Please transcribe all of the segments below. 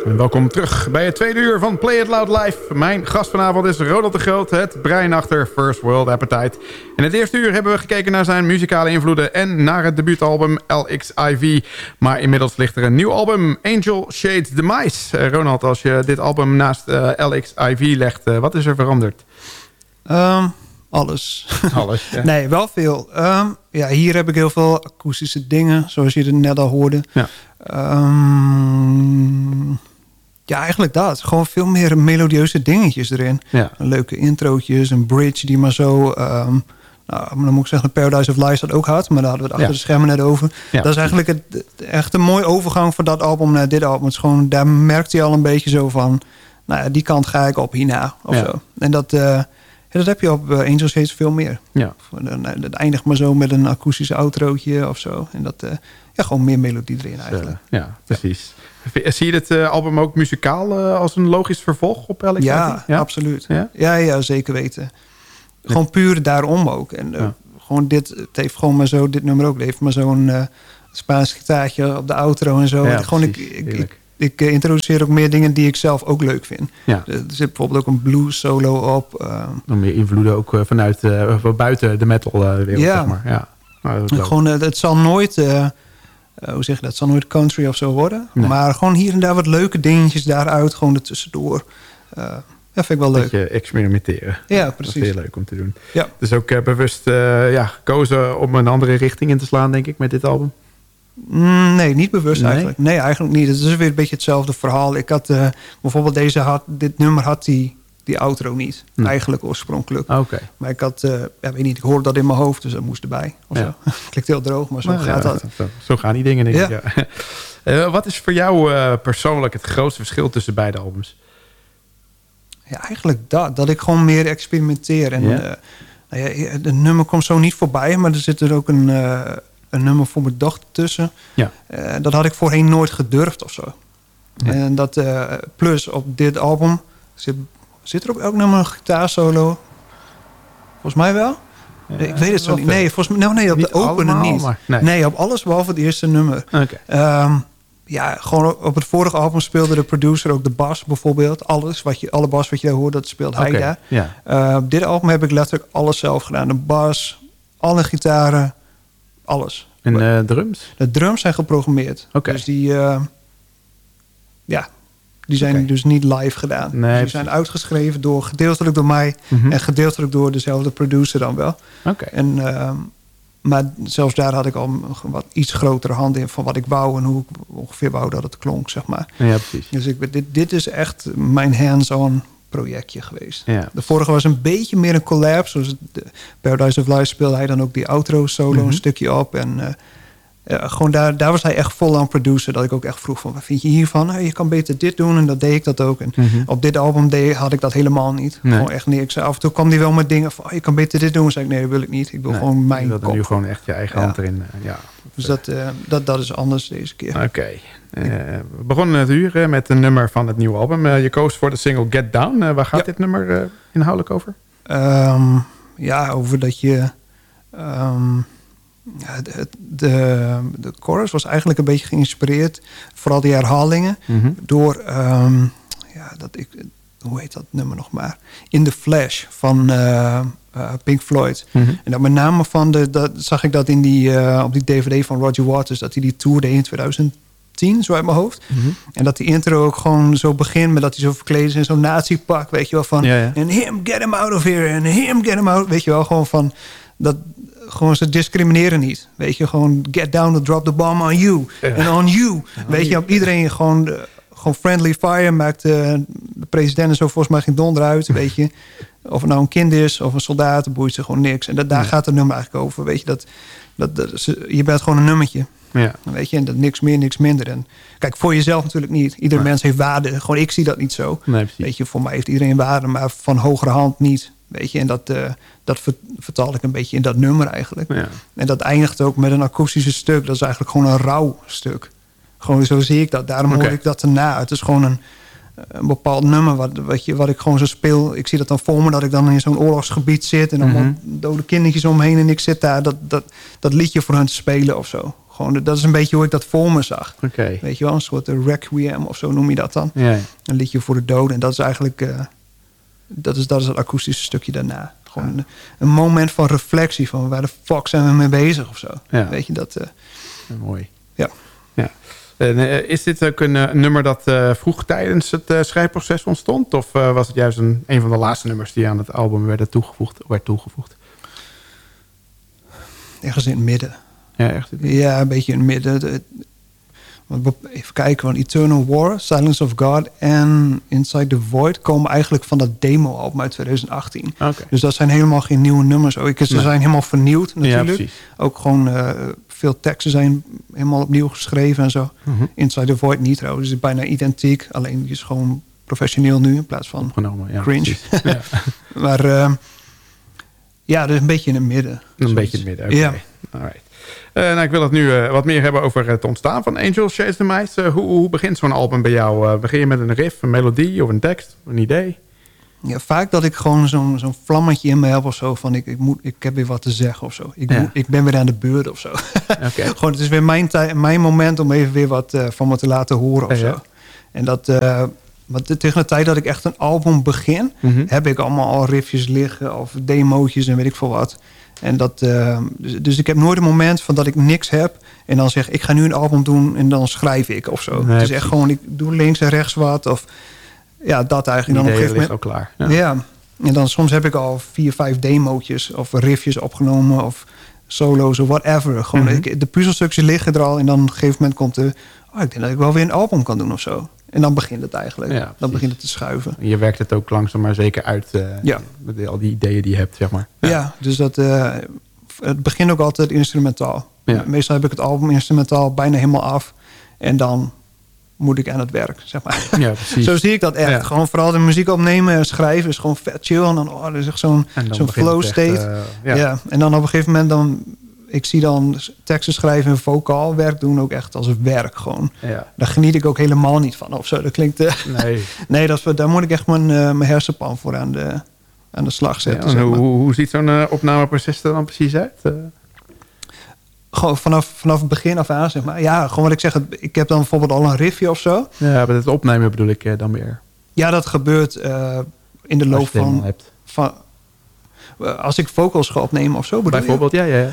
En welkom terug bij het tweede uur van Play It Loud Live. Mijn gast vanavond is Ronald de Groot, het brein achter First World Appetite. In het eerste uur hebben we gekeken naar zijn muzikale invloeden en naar het debuutalbum LXIV. Maar inmiddels ligt er een nieuw album, Angel Shades Demise. Ronald, als je dit album naast LXIV legt, wat is er veranderd? Alles. Alles, ja. Nee, wel veel. Hier heb ik heel veel akoestische dingen, zoals je er net al hoorde. Ja. Eigenlijk dat. Gewoon veel meer melodieuze dingetjes erin. Ja. Leuke introotjes, een bridge die maar zo... dan moet ik zeggen, Paradise of Lies dat ook had. Maar daar hadden we het achter de schermen net over. Ja. Dat is eigenlijk echt een mooie overgang van dat album naar dit album. Het is gewoon, daar merkte je al een beetje zo van... Nou ja, die kant ga ik op hierna. Of zo. En dat heb je op Angel Shades veel meer. Ja. Het eindigt maar zo met een akoestische outrootje of zo. En dat... gewoon meer melodie erin eigenlijk. Ja, precies. Ja. Zie je dit album ook muzikaal als een logisch vervolg op LXIV? Ja, absoluut. Ja, zeker weten. Gewoon puur daarom ook. En gewoon dit nummer ook. Het heeft maar zo'n Spaans gitaartje op de outro en zo. Ja, gewoon ik introduceer ook meer dingen die ik zelf ook leuk vind. Ja. Er zit bijvoorbeeld ook een blues solo op. Nog meer invloeden ook vanuit buiten de metal wereld, zeg maar. Ja. Gewoon, het zal nooit... hoe zeg je dat? Het zal nooit country of zo worden. Nee. Maar gewoon hier en daar wat leuke dingetjes daaruit. Gewoon ertussendoor. Dat vind ik wel leuk. Beetje experimenteren. Ja, precies. Dat is heel leuk om te doen. Ja. Dus ook bewust gekozen om een andere richting in te slaan, denk ik, met dit album? Nee, niet bewust eigenlijk. Nee, eigenlijk niet. Het is weer een beetje hetzelfde verhaal. Ik had bijvoorbeeld dit nummer had die outro niet. Eigenlijk oorspronkelijk. Okay. Maar ik had, weet niet, ik hoorde dat in mijn hoofd, dus dat moest erbij. Of zo. Klinkt heel droog, maar zo gaat dat. Zo gaan die dingen, denk ik. Ja. Wat is voor jou persoonlijk het grootste verschil tussen beide albums? Ja, eigenlijk dat ik gewoon meer experimenteer. En de nummer komt zo niet voorbij, maar er zit er ook een nummer voor mijn dochter tussen. Ja. Dat had ik voorheen nooit gedurfd of zo. Nee. En dat plus op dit album zit er op elk nummer een gitaarsolo? Volgens mij wel. Ik weet het zo niet. Nee, volgens mij, op de opener niet. Nee, op alles behalve het eerste nummer. Okay. Gewoon op het vorige album speelde de producer ook de bas bijvoorbeeld. Alle bas wat je daar hoort, dat speelt hij daar. Yeah. Op dit album heb ik letterlijk alles zelf gedaan. De bas, alle gitaren, alles. En drums? De drums zijn geprogrammeerd. Okay. Dus die zijn dus niet live gedaan. Nee, dus die zijn uitgeschreven gedeeltelijk door mij... en gedeeltelijk door dezelfde producer dan wel. Okay. Maar zelfs daar had ik al een wat iets grotere hand in... van wat ik wou en hoe ik ongeveer wou dat het klonk, zeg maar. Ja, precies. Dus dit is echt mijn hands-on projectje geweest. Ja. De vorige was een beetje meer een collab. Zoals Paradise of Lies speelde hij dan ook die outro solo een stukje op... en gewoon daar was hij echt vol aan producer. Dat ik ook echt vroeg van, wat vind je hiervan? Je kan beter dit doen en dat deed ik dat ook. En op dit album had ik dat helemaal niet. Nee. Gewoon echt niks. Af en toe kwam hij wel met dingen van, je kan beter dit doen. Dan zei ik, nee, dat wil ik niet. Ik wil gewoon mijn kop. Je wil nu gewoon echt je eigen hand erin. Dus dat is anders deze keer. Oké. We begonnen het uur met een nummer van het nieuwe album. Je koos voor de single Get Down. Waar gaat dit nummer inhoudelijk over? Over dat je... de chorus was eigenlijk een beetje geïnspireerd, vooral die herhalingen, door, hoe heet dat nummer nog maar? In the Flash van Pink Floyd. En dat met name zag ik dat in op die DVD van Roger Waters, dat hij die tourde in 2010, zo uit mijn hoofd. En dat die intro ook gewoon zo begint met dat hij zo verkleed is in zo'n nazi-pak, weet je wel, van en him, get him out of here, en him, get him out, weet je wel, gewoon van dat. Gewoon, ze discrimineren niet. Weet je, gewoon get down to drop the bomb on you. En on you. Weet je, op iedereen gewoon friendly fire maakt de president en zo volgens mij geen donder uit. Weet je, of het nou een kind is of een soldaat, dan boeit ze gewoon niks. En daar gaat het nummer eigenlijk over. Weet je, je bent gewoon een nummertje. Ja. Weet je, en dat niks meer, niks minder. En kijk, voor jezelf natuurlijk niet. Ieder mens heeft waarde. Gewoon, ik zie dat niet zo. Nee, weet je, voor mij heeft iedereen waarde, maar van hogere hand niet. Weet je, en dat vertaal ik een beetje in dat nummer eigenlijk. Ja. En dat eindigt ook met een akoestische stuk. Dat is eigenlijk gewoon een rauw stuk. Gewoon zo zie ik dat. Daarom hoor ik dat erna. Het is gewoon een bepaald nummer wat ik gewoon zo speel. Ik zie dat dan voor me dat ik dan in zo'n oorlogsgebied zit. En dan dode kindertjes omheen en ik zit daar dat liedje voor hen te spelen of zo. Gewoon, dat is een beetje hoe ik dat voor me zag. Okay. Weet je wel, een soort requiem of zo noem je dat dan. Ja. Een liedje voor de doden. En dat is eigenlijk... dat is het akoestische stukje daarna. Gewoon een moment van reflectie. Van waar de fuck zijn we mee bezig of zo. Ja. Weet je, dat... mooi. Ja. En, is dit ook een nummer dat vroeg tijdens het schrijfproces ontstond? Of was het juist een van de laatste nummers die aan het album werd toegevoegd? Ergens in het midden. Ja, echt? Ja, een beetje in het midden. Even kijken, want Eternal War, Silence of God en Inside the Void komen eigenlijk van dat demo-album uit 2018. Okay. Dus dat zijn helemaal geen nieuwe nummers. Ze zijn helemaal vernieuwd natuurlijk. Ja, ook gewoon veel teksten zijn helemaal opnieuw geschreven en zo. Inside the Void niet trouwens, het is bijna identiek. Alleen die is gewoon professioneel nu in plaats van cringe. Ja. Maar dus een beetje in het midden. Een beetje in het midden, oké. Ja. Alright. Nou, ik wil het nu wat meer hebben over het ontstaan van Angel Shades the Mice. Hoe begint zo'n album bij jou? Begin je met een riff, een melodie of een tekst, een idee? Ja, vaak dat ik gewoon zo'n vlammetje in me heb of zo. Van ik heb weer wat te zeggen of zo. Ik ben weer aan de beurt of zo. Okay. Gewoon, het is weer mijn moment om even weer wat van me te laten horen of zo. En dat... Maar tegen de tijd dat ik echt een album begin... heb ik allemaal al riffjes liggen of demootjes en weet ik veel wat. En dat, dus ik heb nooit een moment van dat ik niks heb... en dan zeg ik ga nu een album doen en dan schrijf ik of zo. Nee, het is echt gewoon, ik doe links en rechts wat. Of ja, dat eigenlijk. Die dan op een gegeven moment al klaar. Ja, en dan soms heb ik al 4, 5 demootjes of riffjes opgenomen... of solo's of whatever. Gewoon, de puzzelstukjes liggen er al en dan op een gegeven moment komt er... ik denk dat ik wel weer een album kan doen of zo. En dan begint het eigenlijk. Ja, dan begint het te schuiven. Je werkt het ook langzaam maar zeker uit met al die ideeën die je hebt, zeg maar. Ja, dus dat, het begint ook altijd instrumentaal. Ja. Meestal heb ik het album instrumentaal bijna helemaal af. En dan moet ik aan het werk, zeg maar. Ja, precies. Zo zie ik dat echt. Ja. Gewoon vooral de muziek opnemen en schrijven is gewoon vet chill. En dan er is echt zo'n flow state. Ja. En dan op een gegeven moment ik zie dan teksten schrijven en vocaal werk doen ook echt als werk gewoon. Ja. Daar geniet ik ook helemaal niet van of zo. Dat klinkt... nee, daar moet ik echt mijn hersenpan voor aan de slag zetten. Ja, zeg maar. Hoe ziet zo'n opnameproces er dan precies uit? Gewoon vanaf het begin af aan, zeg maar. Ja, gewoon wat ik zeg. Ik heb dan bijvoorbeeld al een riffje of zo. Ja, maar het opnemen bedoel ik dan weer. Ja, dat gebeurt in de loop van als ik vocals ga opnemen of zo. Bijvoorbeeld,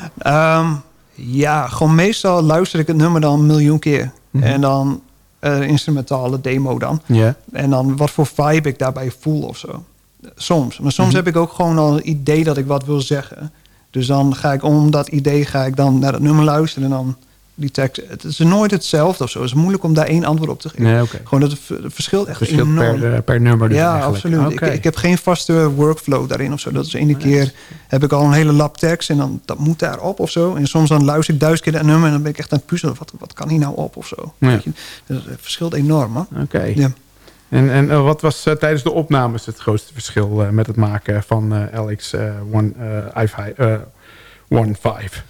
ja, gewoon meestal luister ik het nummer dan 1 miljoen keer. En dan instrumentale demo dan. Yeah. En dan wat voor vibe ik daarbij voel of zo. Soms. Maar soms heb ik ook gewoon al een idee dat ik wat wil zeggen. Dus dan ga ik om dat idee dan naar dat nummer luisteren en dan die tekst. Het is nooit hetzelfde of zo. Het is moeilijk om daar 1 antwoord op te geven. Nee, okay. Gewoon het verschilt echt enorm. Per nummer dus ja, eigenlijk. Absoluut. Okay. Ik heb geen vaste workflow daarin of zo. Dat is ene keer heb ik al een hele lap tekst en dan dat moet daarop of zo. En soms dan luister ik 1000 keer dat nummer en dan ben ik echt aan het puzzelen. Wat kan hier nou op of zo? Ja. Weet je? Dus het verschilt enorm. Oké. Okay. Ja. En wat was tijdens de opnames het grootste verschil met het maken van LX-1.5?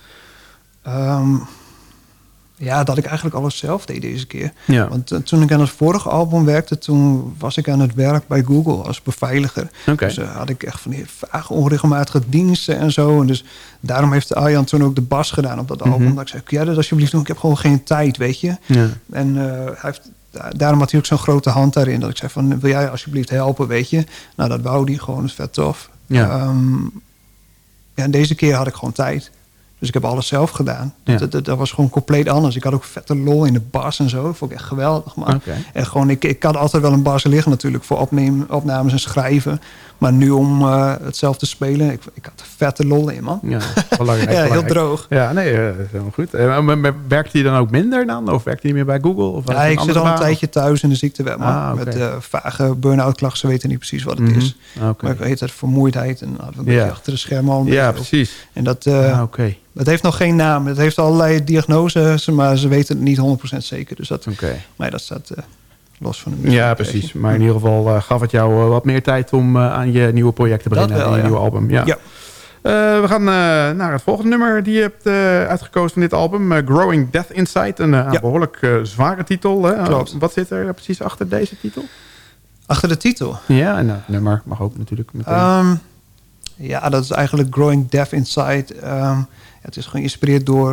Ja, dat ik eigenlijk alles zelf deed deze keer. Ja. Want toen ik aan het vorige album werkte... toen was ik aan het werk bij Google als beveiliger. Okay. Dus had ik echt van die vage onregelmatige diensten en zo. En dus daarom heeft Arjan toen ook de bas gedaan op dat album. Dat ik zei, ja, dat alsjeblieft doen. Ik heb gewoon geen tijd, weet je. Ja. En hij heeft... Daarom had hij ook zo'n grote hand daarin. Dat ik zei van, wil jij alsjeblieft helpen, weet je? Nou, dat wou hij gewoon. Dat is vet tof. Ja. En deze keer had ik gewoon tijd. Dus ik heb alles zelf gedaan. Ja. Dat was gewoon compleet anders. Ik had ook vette lol in de bas en zo. Dat vond ik echt geweldig, man. Okay. En gewoon, ik had altijd wel een bas liggen natuurlijk... voor opnames en schrijven. Maar nu om het zelf te spelen... Ik had vette lol in, man. Ja, belangrijk. Ja, heel droog. Ja, nee, helemaal goed. Werkt hij dan ook minder dan? Of werkt hij meer bij Google? Of ja, ik zit al een tijdje thuis in de ziektewet, man. Okay. Met vage burn-out klachten. Ze weten niet precies wat het is. Okay. Maar ik weet het, vermoeidheid. En een beetje achter de schermen al. Ja, precies. En dat... Het heeft nog geen naam. Het heeft allerlei diagnoses, maar ze weten het niet 100% zeker. Dus dat, maar dat staat los van de muziek. Ja, precies. Maar in ieder geval gaf het jou wat meer tijd om aan je nieuwe project te beginnen. Aan je nieuwe album. Ja. We gaan naar het volgende nummer die je hebt uitgekozen van dit album. Growing Death Inside. Een behoorlijk zware titel. Klopt. Wat zit er precies achter deze titel? Achter de titel? Ja, en het nummer mag ook natuurlijk meteen. Ja, dat is eigenlijk Growing Death Inside. Het is geïnspireerd door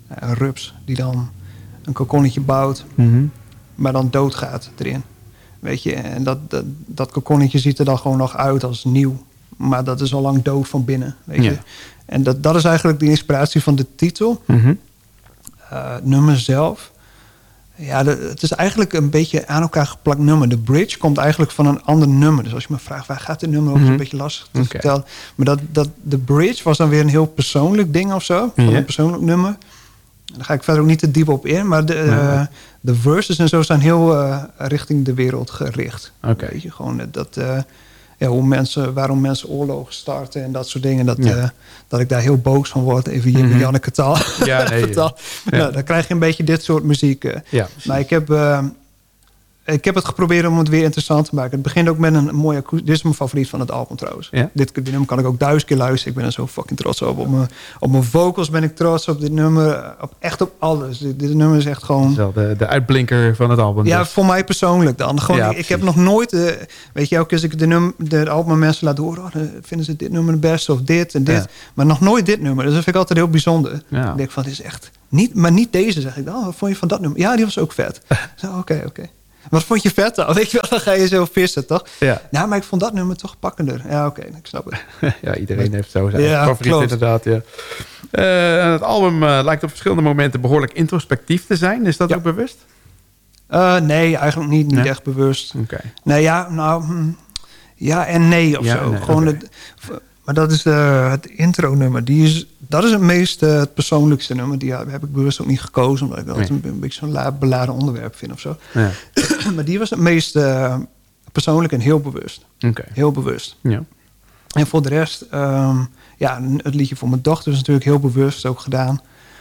een rups die dan een kokonnetje bouwt, maar dan doodgaat erin. Weet je, en dat kokonnetje ziet er dan gewoon nog uit als nieuw. Maar dat is al lang dood van binnen, weet je. En dat is eigenlijk de inspiratie van de titel. Het nummer zelf. Ja, het is eigenlijk een beetje aan elkaar geplakt nummer. De bridge komt eigenlijk van een ander nummer. Dus als je me vraagt, waar gaat dit nummer over? Is een beetje lastig te vertellen. Maar de bridge was dan weer een heel persoonlijk ding of zo. Van een persoonlijk nummer. Daar ga ik verder ook niet te diep op in. Maar de verses en zo zijn heel richting de wereld gericht. Weet je, gewoon waarom mensen oorlogen starten en dat soort dingen. Dat ik daar heel boos van word. Even Janneke taal. Ja, nee. Nou, dan krijg je een beetje dit soort muziek. Maar ik heb het geprobeerd om het weer interessant te maken. Het begint ook met een mooie akoestiek. Dit is mijn favoriet van het album trouwens. Ja? Dit nummer kan ik ook 1000 keer luisteren. Ik ben er zo fucking trots op. Op mijn vocals ben ik trots. Op dit nummer. Echt op alles. Dit nummer is echt gewoon... Dat is wel de uitblinker van het album. Ja, dus. voor mij persoonlijk dan. Gewoon, ik heb nog nooit... weet je, ook als ik de album aan mensen laat horen... dan vinden ze dit nummer het beste of dit en dit. Ja. Maar nog nooit dit nummer. Dus dat vind ik altijd heel bijzonder. Ja. Ik denk van, dit is echt... niet deze, zeg ik. Wat vond je van dat nummer? Ja, die was ook vet. Oké. Wat vond je vet dan? Weet je wel, dan ga je zo vissen, toch? Ja, maar ik vond dat nummer toch pakkender. Ja, oké, ik snap het. Ja, iedereen heeft zo zijn favoriet inderdaad. Ja. Het album lijkt op verschillende momenten behoorlijk introspectief te zijn. Is dat ook bewust? Nee, eigenlijk niet echt bewust. Nee, ja en nee of zo. Nee, gewoon maar dat is het intro-nummer. Dat is het meest het persoonlijkste nummer. Die heb ik bewust ook niet gekozen. Omdat ik dat een beetje zo'n beladen onderwerp vind of zo. Ja. Maar die was het meest persoonlijk en heel bewust. Heel bewust. Ja. En voor de rest... het liedje voor mijn dochter is natuurlijk heel bewust ook gedaan.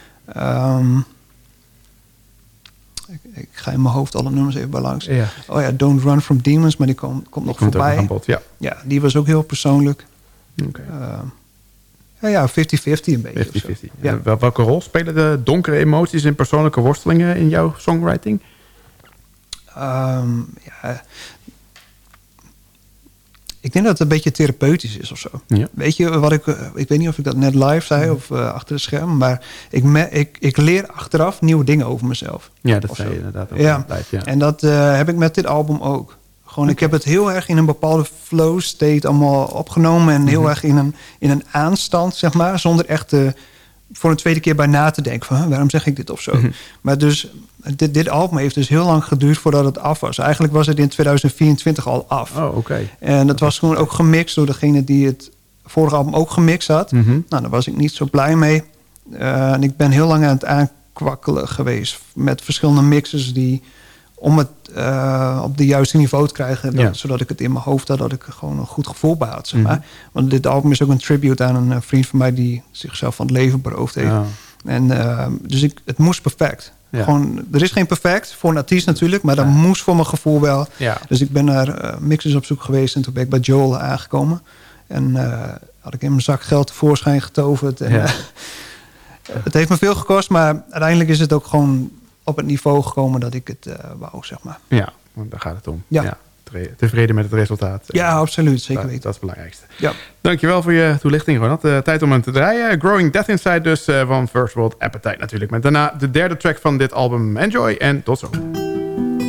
Ik ga in mijn hoofd alle nummers even bij langs. Ja. Oh ja, Don't Run From Demons. Maar die komt nog voorbij. Ook bod, ja, die was ook heel persoonlijk. 50-50 een beetje. 50-50. Ja. Welke rol spelen de donkere emoties en persoonlijke worstelingen in jouw songwriting? Ik denk dat het een beetje therapeutisch is of zo. Ja. Weet je, wat ik weet niet of ik dat net live zei of achter de scherm, maar ik leer achteraf nieuwe dingen over mezelf. Ja, dat zei je inderdaad ook. Ja. En dat heb ik met dit album ook. Gewoon, ik heb het heel erg in een bepaalde flow state allemaal opgenomen. En heel erg in een aanstand, zeg maar. Zonder echt voor een tweede keer bij na te denken van... waarom zeg ik dit of zo? Maar dus, dit album heeft dus heel lang geduurd voordat het af was. Eigenlijk was het in 2024 al af. Oh, oké. En dat was gewoon ook gemixt door degene die het vorige album ook gemixt had. Nou, daar was ik niet zo blij mee. En ik ben heel lang aan het aankwakkelen geweest... met verschillende mixers die... om het op de juiste niveau te krijgen. Zodat ik het in mijn hoofd had. Dat ik er gewoon een goed gevoel bij had. Zeg maar. Want dit album is ook een tribute aan een vriend van mij... die zichzelf van het leven beroofd heeft. Ja. En, dus het moest perfect. Ja. Gewoon, er is geen perfect voor een artiest natuurlijk. Maar dat moest voor mijn gevoel wel. Ja. Dus ik ben naar mixers op zoek geweest. En toen ben ik bij Joel aangekomen. En had ik in mijn zak geld tevoorschijn getoverd. En, het heeft me veel gekost. Maar uiteindelijk is het ook gewoon... op het niveau gekomen dat ik het wou, zeg maar. Ja, want daar gaat het om. Ja. Tevreden met het resultaat. Ja, absoluut. Zeker weten. Dat is het belangrijkste. Ja. Dankjewel voor je toelichting, Ronald. Tijd om hem te draaien. Growing Death Inside dus van First World Appetite natuurlijk. Met daarna de derde track van dit album. Enjoy en tot zo.